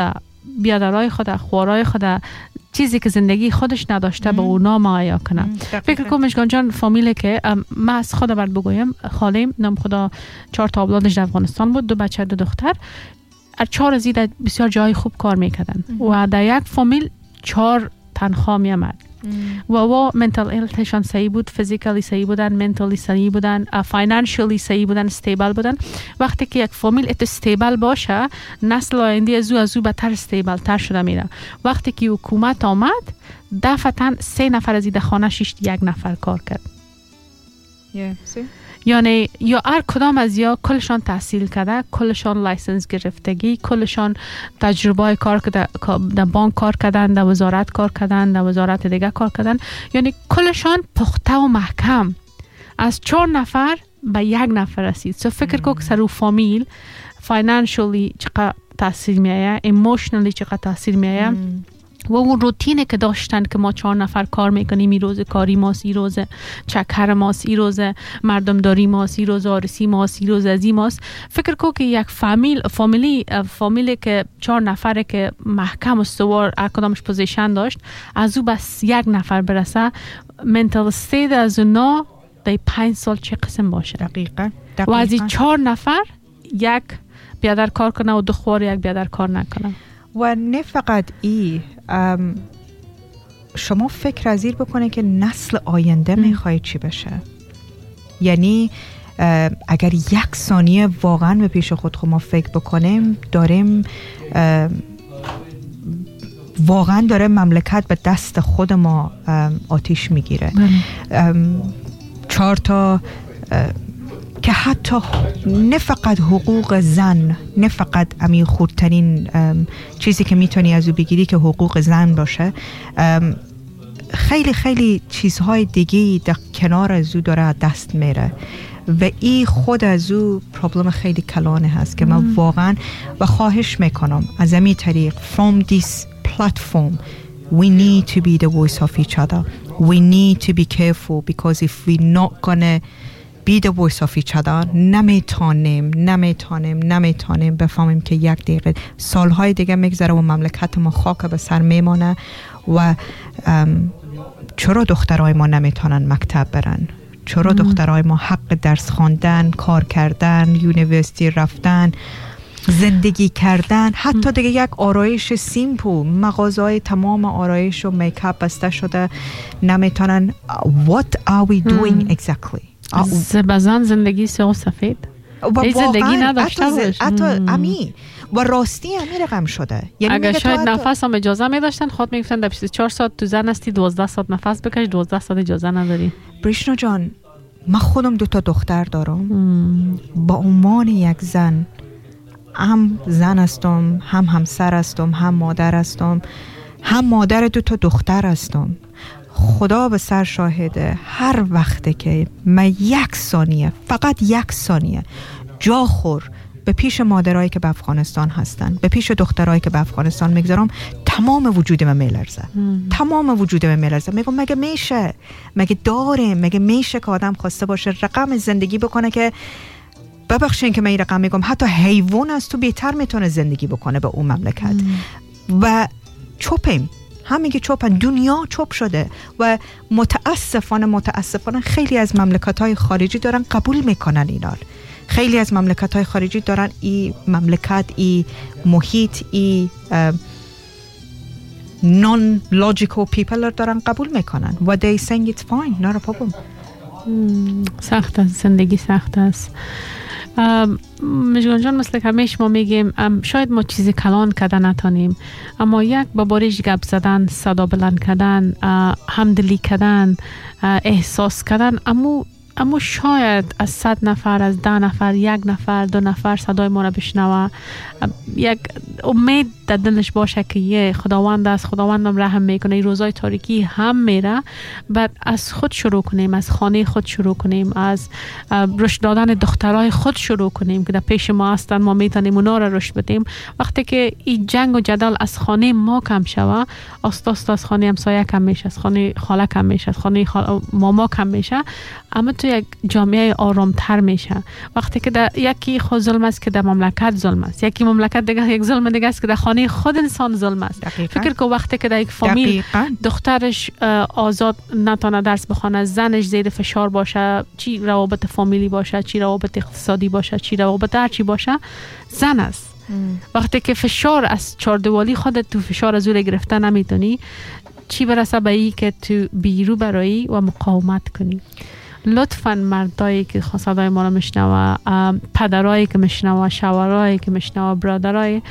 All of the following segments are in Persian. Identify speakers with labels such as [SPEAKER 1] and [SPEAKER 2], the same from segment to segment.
[SPEAKER 1] بیادرای خود، خوارای خود، چیزی که زندگی خودش نداشته به اونا مهیا کنه. فکر کنم مشگان جان فامیلی که من از خود برد بگویم، خالیم نام خدا 4 تا اولادش در افغانستان بود، 2 بچه 2 دختر، 4 از این بسیار جای خوب کار میکردن و در یک فامیل 4 تنها می آمد و منتال هلتشان صحیح بود، فیزیکالی صحیح بودن، منتالی صحیح بودن، فاینانشیالی صحیح بودن، استیبل بودن. وقتی که یک فامیل استیبل باشه، نسل آینده از او بهتر استیبل تر شده میره. وقتی که حکومت آمد، دفعتاً 3 نفر از این خانه 1 نفر کار کرد. یعنی یا هر کدام از یا کلشان تحصیل کرده، کلشان لایسنس گرفتگی، کلشان تجربه کار کرده، در بانک کار کردن، در وزارت کار کردن، در وزارت دیگه کار کردن، یعنی کلشان پخته و محکم از 4 نفر به 1 نفر رسید. سو فکر کو که سر فامیل فاینانشلی چقدر تاثیر میایه، ایموشنلی چقدر تاثیر میایه و اون روتینه که داشتن که ما 4 نفر کار میکنیم، این روز کاری ماست، این روز چکر ماست، این روز مردمداری ماست، این روز آرسی ماست، این روز ازی ماست. فکر کو که یک فامیلی که 4 نفره که محکم و استوار هر کدامش پوزیشن داشت، از او بس 1 نفر برسه، منتال استیت از اونا در 5 سال چه قسم باشه.
[SPEAKER 2] دقیقا.
[SPEAKER 1] و از این 4 نفر 1 بیادر کار کنه و 2 خوار 1 بیادر کار نکنه.
[SPEAKER 2] و نه فقط شما فکر از این بکنه که نسل آینده میخوای چی بشه. یعنی اگر 1 ثانیه واقعا به پیش خود ما فکر بکنیم، داریم واقعا داره مملکت به دست خود ما آتیش میگیره. 4 تا که حتی نه فقط حقوق زن، نه فقط امی خودترین چیزی که میتونی از او بگیری که حقوق زن باشه، خیلی خیلی چیزهای دیگه در کنار از او داره دست میره و این خود از او پرابلم خیلی کلانه هست که من واقعا و خواهش میکنم از امی طریق from this platform we need to be the voice of each other. We need to be careful because if we're not gonna be the voice of each other نمیتونیم بفهمیم که 1 دقیقه سالهای دیگه میگذره و مملکت ما خاک به سر میمانه. و چرا دخترای ما نمیتونن مکتب برن؟ چرا دخترای ما حق درس خواندن، کار کردن، یونیورسیتی رفتن، زندگی کردن، حتی دیگه یک آرایش سیمپل، مغازهای تمام آرایش و میکاپ بسته شده، نمیتونن. What are we doing exactly؟
[SPEAKER 1] بزن زندگی سیاه سفید زندگی نداشته باش.
[SPEAKER 2] امی و راستی امی رقم شده. یعنی
[SPEAKER 1] اگر شاید نفس هم اجازه می داشتن، خود میگفتن در 24 ساعت تو زن هستی، 12 ساعت نفس بکش، 12 ساعت اجازه نداری.
[SPEAKER 2] بریشنا جان، من خودم 2 تا دختر دارم. با عنوان یک زن، هم زن هستم، هم همسر هستم، هم مادر هستم، هم مادر 2 تا دختر هستم. خدا به سر شاهده، هر وقته که من 1 ثانیه، فقط 1 ثانیه جا خور به پیش مادرایی که به افغانستان هستن، به پیش دخترایی که به افغانستان میگذارم، تمام وجود من میلرزه. تمام وجود من میلرزه. میگم مگه میشه؟ مگه داریم؟ مگه میشه که آدم خواسته باشه رقم زندگی بکنه که ببخشین که من این رقم میگم، حتی حیوان از تو بهتر میتونه زندگی بکنه به اون مملکت. و چوپیم، همین که چوپن، دنیا چوپ شده و متاسفانه خیلی از مملکت‌های خارجی دارن قبول میکنن اینا. خیلی از مملکت‌های خارجی دارن این مملکت، این محیط، این non-logical people دارن قبول میکنن و they saying it's fine, not a problem.
[SPEAKER 1] سخت است، زندگی سخت است. مشگان جان، مثل که همیشه ما میگیم شاید ما چیزی کلان کردن نتانیم، اما یک با باریش گپ زدن، صدا بلند کردن، همدلی کردن، احساس کردن، اما شاید از 100 نفر، از 10 نفر، 1 نفر، 2 نفر صدای ما را بشنوه، یک امید در دلش باشه که یه خداوند است، خداوندم رحم میکنه، این روزای تاریکی هم میره. بعد از خود شروع کنیم، از خانه خود شروع کنیم، از رشد دادن دخترای خود شروع کنیم که در پیش ما هستن، ما میتونیم اونا را رشد بدیم. وقتی که این جنگ و جدال از خانه ما کم شوه، آستا از خانه همسایه کم میشه، از خانه خاله کم میشه، از خانه ماما کم میشه، اما تو یک جامعه آرامتر میشه. وقتی که یکی خود ظلم است که در مملکت ظلم است، یکی مملکت دیگه یک ظلم دیگه است که در خانه خود انسان ظلم است. فکر که وقتی که در یک فامیل دخترش آزاد نتونه درس بخونه، زنش زیر فشار باشه، چی روابط فامیلی باشه، چی روابط اقتصادی باشه، چی روابط هر چی باشه، زن است. وقتی که فشار از چهاردیواری خودت تو فشار از اون گرفته نمیتونی، چی برسه به این که تو بیرو برایی و مقاومت کنی. لطفاً مردایی که صدای ما رو میشنوه، پدرایی که میشنوه، شوهرایی که میشنوه، برادرای،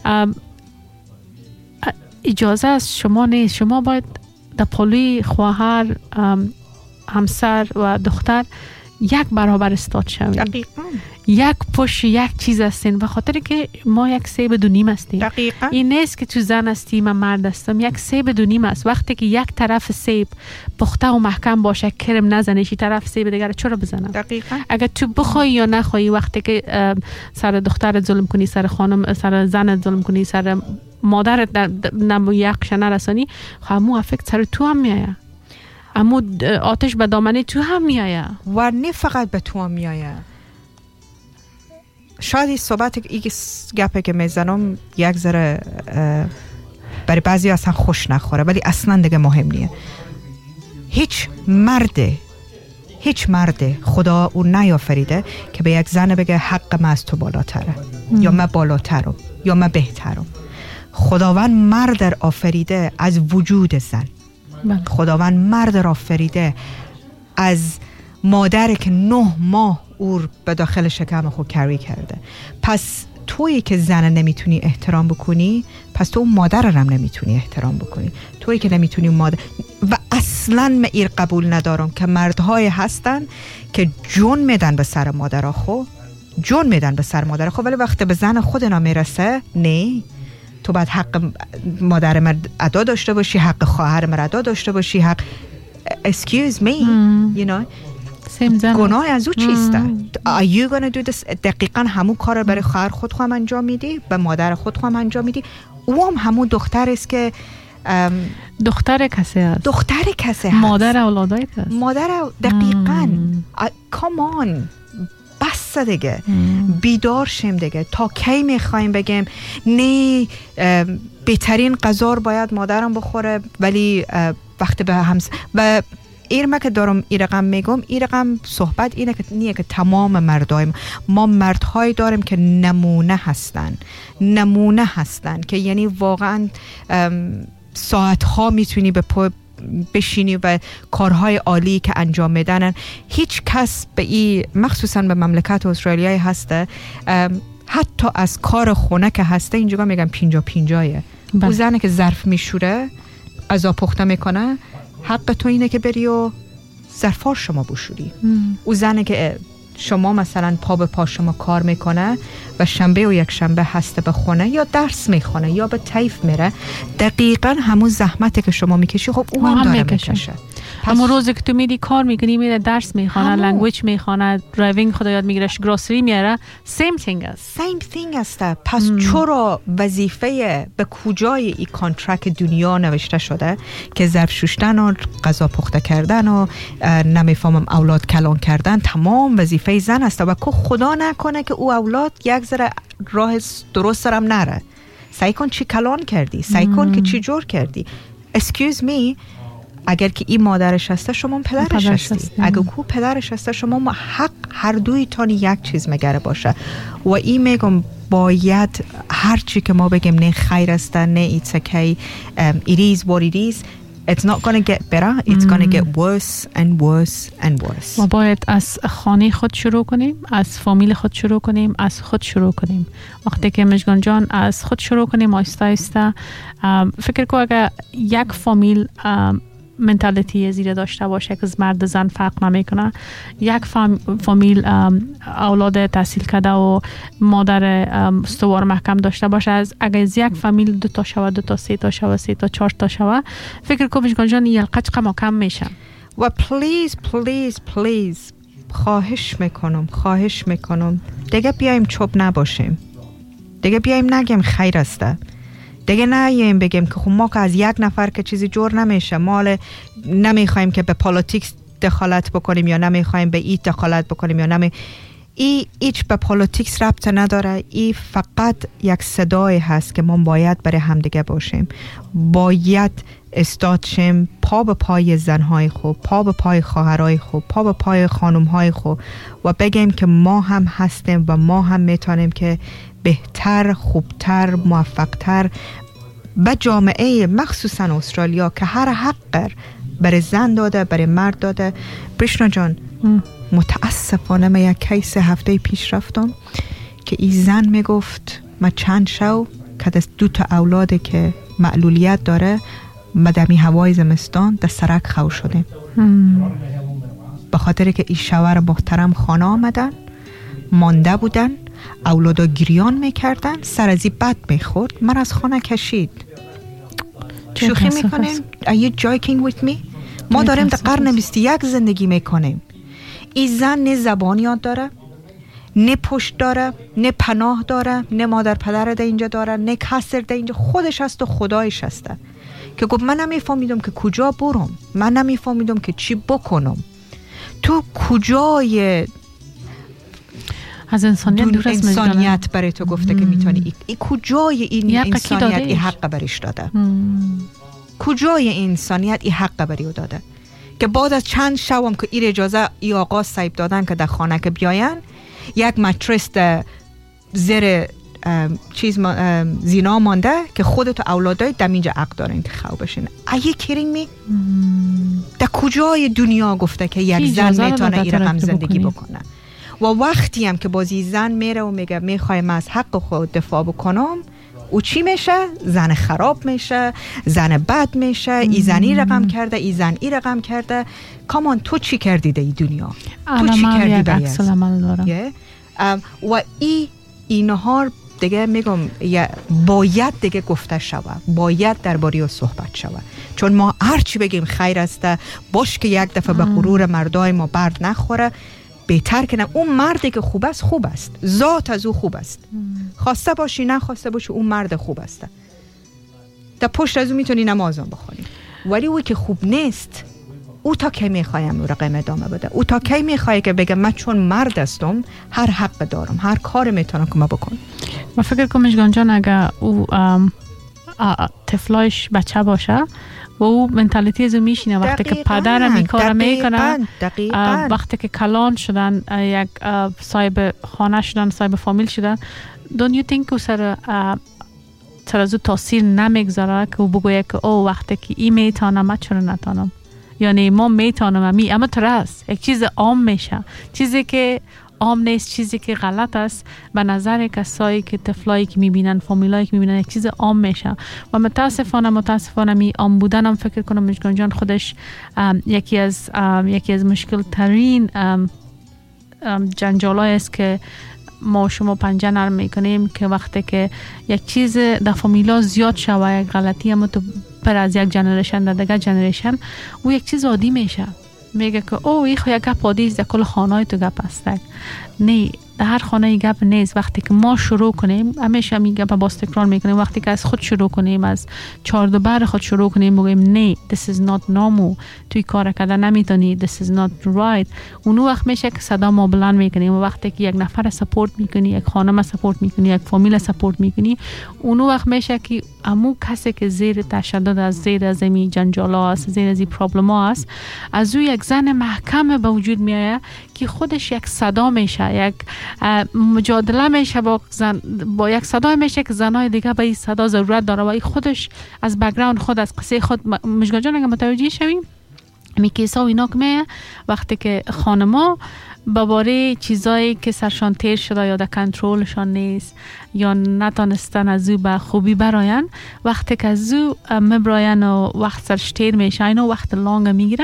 [SPEAKER 1] اجازه از شما نیست. شما باید در پلوی خواهر، همسر و دختر یک برابر استاد شوید.
[SPEAKER 2] دقیقاً.
[SPEAKER 1] یک پشت یک چیز هستین، به خاطر که ما یک سه بدونیم هستیم.
[SPEAKER 2] دقیقاً.
[SPEAKER 1] این نیست که تو زن هستیم و مرد هستم، یک سه بدونیم است. وقتی که یک طرف سیب پخته و محکم باشه، کرم نزنه، چی طرف سیب دیگر چرا بزنه؟
[SPEAKER 2] دقیقاً.
[SPEAKER 1] اگر تو بخوای یا نخوای، وقتی که سر دخترت ظلم کنی، سر خانم، سر زنت ظلم کنی، سر مادرت در یک نرسانی، همون افکت سر تو هم میایه. اما آتش به دامنه تو هم میایه
[SPEAKER 2] و نه فقط به تو هم میایه. شاید این صحبت این گپه که میزنم یک ذره برای بعضی اصلا خوش نخوره، ولی اصلا دیگه مهم نیه. هیچ مرد خدا او نیافریده که به یک زن بگه حق من از تو بالاتره، یا من بالاترم، یا من بهترم. خداوند مرد آفریده از وجود زن. خداوند مرد را آفریده از مادر که 9 ماه اور به داخل شکم خود کری کرده. پس تویی که زن نمیتونی احترام بکنی، پس تو مادر رو هم نمیتونی احترام بکنی. تویی که نمیتونی مادر. و اصلا من ایر قبول ندارم که مردهای هستن که جون میدن به سر مادر خو، ولی وقتی به زن خود نمیرسه، نه، تو باید حق مادر من ادا داشته باشی، حق خواهر من ادا داشته باشی، حق excuse me you know. گناه از او چیسته؟ Are you gonna do this؟ دقیقا همون کار برای خواهر خود خواهم انجام میدی، به مادر خود خواهم انجام میدی. او هم همون دختر است که
[SPEAKER 1] دختر کسی هست، مادر اولادای هست،
[SPEAKER 2] دقیقا. come on، بس دیگه، بیدار شیم دیگه. تا کی میخوایم بگیم نه بهترین غذا رو باید مادرم بخوره، ولی وقتی به و ایرما که دارم این رقم میگم، این رقم صحبت اینه که نیه که تمام مردای ما مردهایی داریم که نمونه هستن که یعنی واقعا ساعتها میتونی به بشینی و کارهای عالی که انجام میدن. هیچ کس به این، مخصوصا به مملکت استرالیایی هسته، حتی از کار خونه که هسته اینجا میگم 50-50. او زنه که ظرف میشوره، غذا پخته میکنه، حق تو اینه که بری و ظرفار شما بشوری. او زنه که شما مثلا پا به پا شما کار میکنه و شنبه و یک شنبه هسته به خونه یا درس میخونه یا به طیف میره، دقیقا همون زحمتی که شما میکشی خب او هم داره میکشه.
[SPEAKER 1] همون روزی که تو میدی کار میکنی، میره درس میخونه، لنگویج میخونه، درایوینگ خدا یاد میگیره، گروسری میاره، same thing است. پس چرا وظیفه به کجای این کانترکت دنیا نوشته شده که ظرف شستن و غذا پخته کردن و نمیفهمم اولاد کلان کردن تمام وظیفه زن است و که خدا نکنه که او اولاد یک ذره راه درست هم نره. سعی کن چی کلان کردی، سعی کن که چی جور کردی. excuse me، اگر که این مادرش هسته شما پدرش هستی، اگر که پدرش هسته شما حق هر دوی تانی یک چیز مگره باشه. و این میگم باید هر چی که ما بگیم نه خیر است، نه it's okay, it is what it is. It's not going to get better. It's going to get worse and worse and worse. ما باید از خانه خود شروع کنیم، از فامیل خود شروع کنیم، از خود شروع کنیم. وقتی که مژگان جان از خود شروع کنیم، آیسته آیسته، فکر کنم اگر یک فامیل منتالیتی زیره داشته باشه که از مرد زن فرق نمیکنه، یک فامیل اولاد تحصیل کرده و مادر استوار محکم داشته باشه، از اگر از یک فامیل 2 تا شوه، 2 تا 3 تا شوه، 3 تا 4 تا شوه، فکر کنم مژگان جان یلقه چقدر کم میشه.
[SPEAKER 2] و پلیز خواهش میکنم دیگه بیایم چوب نباشیم، دیگه بیایم نگیم خیر استه، دیگه نه بگیم که خب ما که از یک نفر که چیزی جور نمیشه، مال نمیخوایم که به پالیتیکس دخالت بکنیم یا نمیخوایم به این دخالت بکنیم یا ای هیچ به پالیتیکس ربط نداره. ای فقط یک صدای هست که ما باید برای همدیگه باشیم، باید استاد شیم پا به پای زنهای خوب، پا به پای خواهرای خوب، پا به پای خانمهای خوب و بگیم که ما هم هستیم و ما هم میتونیم که بهتر، خوبتر، موفقتر به جامعه مخصوصا استرالیا که هر حق برای زن داده، برای مرد داده. برشنا جان متاسفانه من یک کیس هفته پیش رفتم که این زن میگفت من چند شو که دست 2 اولاد که معلولیت داره مدمی هوای زمستان در سرک خو شده به خاطر که این شوهر محترم خانه آمدن، مانده بودن، اولادا گریان میکردن، سر از این بد میخورد، من از خانه کشید. شوخی میکنیم؟ Are you joking with me؟ ما داریم در قرن 21 زندگی میکنیم. این زن نه زبان یاد داره، نه پشت داره، نه پناه داره، نه مادر پدر ده اینجا داره، نه کسر ده اینجا، خودش هست و خدایش هسته که گفت من نمیفهمیدم که کجا برم، من نمیفهمیدم که چی بکنم. تو کجای
[SPEAKER 1] از انسانیت
[SPEAKER 2] برای تو گفته که میتونی کجای این انسانیت این حق برش داده؟ کجای انسانیت این حق بری داده که بعد از چند شوام که این اجازه ای آقا سایب دادن که در خانه که بیاین یک ماترس زیر زینا مانده که خودت و اولادای دم اینجا حق داره انتخاب بشین. Are you kidding me؟ در کجای دنیا گفته که یک زن میتونه این رقم زندگی بکنه؟ و وقتی هم که بازی زن میره و میگه میخوایم از حق خود دفاع بکنم، او چی میشه؟ زن خراب میشه، زن بد میشه، ای زن ای رقم کرده، ای زن ای رقم کرده. کامان تو چی کردی در این دنیا؟ تو چی کردی باید؟ و اینها دیگه میگم باید دیگه گفته شوه، باید درباره صحبت شوه، چون ما هر چی بگیم خیر است، باش که یک دفعه به غرور مردای ما برد نخوره. بهتر کنم اون مردی که خوب است، ذات از او خوب است، خواسته باشی نخواسته باشی اون مرد خوب است، در پشت از او میتونی نمازم بخونی. ولی اوی که خوب نیست، او تا کی میخوایم رقم ادامه بده؟ او تا کی میخوای که بگم من چون مرد هستم هر حق دارم، هر کار میتونم که ما بکنم؟
[SPEAKER 1] من فکر کنم مشگان جان اگه او طفلایش بچه باشه و او منتالیتی از میشینه وقتی که پدرم این کار میکنه، وقتی که کلان شدن، یک صاحب خانه شدن، صاحب فامیل شدن، don't you think او سر از او تاثیر نمیگذاره که او بگویه که او وقتی که این میتانم من چرا نتانم؟ یعنی ما میتانم اما ترس یک چیز عام میشه، چیزی که عام نیست، چیزی که غلط است به نظر کسایی که طفلایی که میبینن، فامیلایی که میبینن، یک چیز عام میشه. و متاسفانه می عام بودنم فکر کنم مشکان جان خودش یکی از مشکل ترین جنجالای است که ما شما پنجه نرم میکنیم، که وقتی که یک چیز در فامیلا زیاد شوه، یک غلطی اما تو پر از یک جنریشن در دیگه جنریشن او یک چیز عادی میشه. میگه که او این خو یک گپ عادی است، در کل خانه تو گپ است. نه، در هر خانه گپ نیست. وقتی که ما شروع کنیم، همیشه می گپ باز تکرار میکنیم، وقتی که از خود شروع کنیم، از چهاردوبر خود شروع کنیم، بگیم نه this is not normal، توی کار کردن نمیتونی، this is not right، اون وقت میشه که صدا ما بلند میکنیم. و وقتی که یک نفر سپورت میکنی، یک خانم سپورت میکنی، یک فامیل سپورت میکنی، اون وقت میشه که امو کسی که زیر تشدد است، زیر از این جنجالا است، زیر از این پرابلم است، از او یک زن محکم به وجود میاد که خودش یک صدا میشه، یک مجادله میشه با یک صدا میشه که زنای دیگه به این صدا ضرورت داره و این خودش از بک‌گراند خود، از قصه خود مشکل جان اگه متوجه شویم می کیسا و اینا که وقتی که خانما باره چیزایی که سرشان تیر شده یا در کنترلشان نیست یا نتانستن از او به خوبی براین، وقتی که از او مبراین و وقت سرش تیر میشه و وقت لانگ میگیره،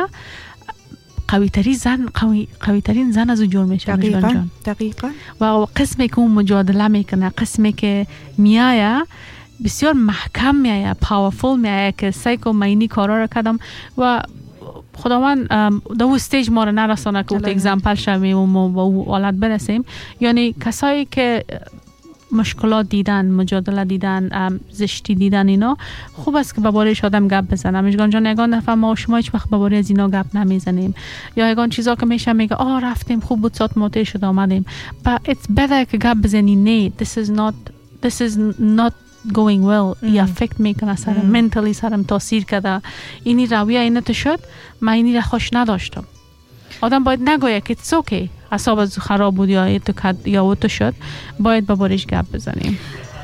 [SPEAKER 1] قوی ترین زن از او جور میشه.
[SPEAKER 2] دقیقاً.
[SPEAKER 1] و قسمی که اون مجادله میکنه، قسمی که میایه بسیار محکم میایه، پاورفول میایه که سایکو مینی کارا را کردم و خداوند در اون استیج ما رو نرسانه که اون اگزامپل شویم و ما با اون حالت برسیم. یعنی کسایی که مشکلات دیدن، مجادله دیدن، زشتی دیدن، اینا خوب است که با بارش آدم گپ بزنه. مشگان جان یگان دفعه ما و شما هیچ وقت با باره از اینا گپ نمیزنیم، یا یگان چیزا که میشه میگه رفتیم خوب بود ساعت موته شد آمدیم. But it's better که گپ بزنی نه this is not going well. یا فکر میکنه سرم منتلی سرم تاثیر کرده، اینی رویه اینت شد، من اینی را خوش نداشتم. آدم باید نگویه که it's okay اعصاب خراب بود یا تو کد یا تو شد، باید با بارش گپ بزنیم.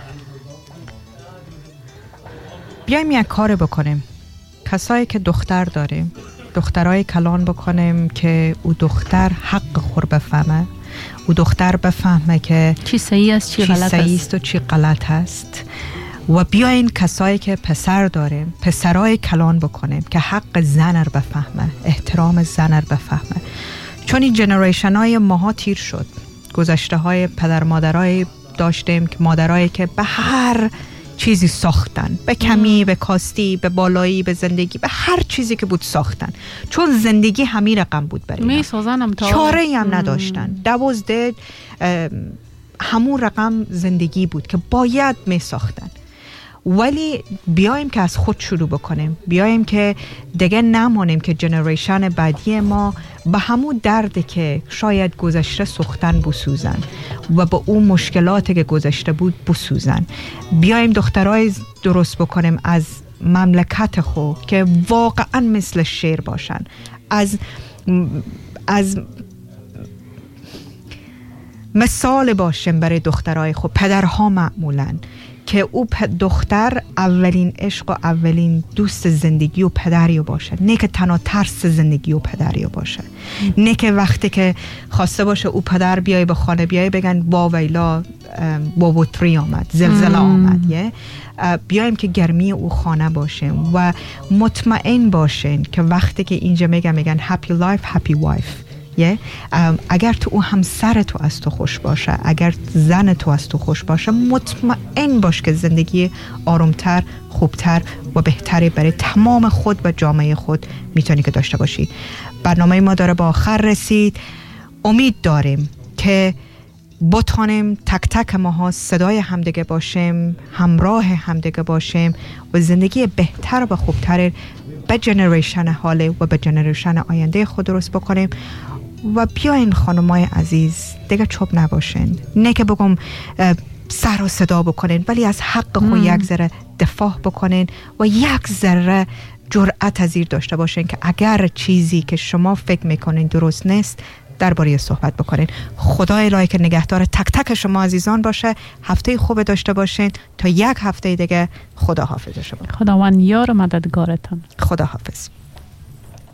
[SPEAKER 2] بیایم یک کار بکنیم. کسایی که دختر داریم، دخترای کلان بکنیم که او دختر حق خور بفهمه، او دختر بفهمه که
[SPEAKER 1] چی صحیح است چی غلط است
[SPEAKER 2] و چی غلط است. و بیاین کسایی که پسر داریم، پسرای کلان بکنیم که حق زن رو بفهمه، احترام زن رو بفهمه. چون این جنریشن های ماها تیر شد. گذشته های پدر مادرای داشتیم که مادرایی که به هر چیزی ساختن، به کمی، به کاستی، به بالایی، به زندگی، به هر چیزی که بود ساختن، چون زندگی همین رقم بود برای
[SPEAKER 1] می سازنم تا
[SPEAKER 2] چاره هم نداشتن. 12 همون رقم زندگی بود که باید می ساختن. ولی بیایم که از خود شروع بکنیم، بیایم که دیگه نمانیم که جنریشن بعدی ما به همون درد که شاید گذشته سوختن بسوزن و با اون مشکلاتی که گذشته بود بسوزن. بیایم دخترای درست بکنیم از مملکت خود که واقعا مثل شیر باشن، از مثال باشیم برای دخترای خود، پدرها معمولاً که او دختر اولین عشق و اولین دوست زندگی و پدریو باشه، نه که تنها ترس زندگی و پدریو باشه، نه که وقتی که خواسته باشه او پدر بیای به خانه بیای بگن واویلا بابوتری آمد، زلزله آمد. بیایم که گرمی او خانه باشیم و مطمئن باشین که وقتی که اینجا میگن happy life happy wife، اگر تو او همسر تو از تو خوش باشه، اگر زن تو از تو خوش باشه، مطمئن باش که زندگی آرومتر، خوبتر و بهتری برای تمام خود و جامعه خود میتونی که داشته باشی. برنامه ما داره به آخر رسید. امید داریم که بتانیم تک تک ماها صدای همدیگه باشیم، همراه همدیگه باشیم و زندگی بهتر و خوبتر به جنریشن حاله و به جنریشن آینده خود درست بکنیم. و بیاین خانمای عزیز دیگه چوب نباشین، نه که بگم سر و صدا بکنین، ولی از حق خود یک ذره دفاع بکنین و یک ذره جرأت از این داشته باشین که اگر چیزی که شما فکر میکنین درست نیست درباره صحبت بکنین. خدای الهی که نگهدار تک تک شما عزیزان باشه. هفته خوب داشته باشین تا یک هفته دیگه. خدا حافظ شما.
[SPEAKER 1] خداوند یار و مددگارتان.
[SPEAKER 2] خدا حافظ.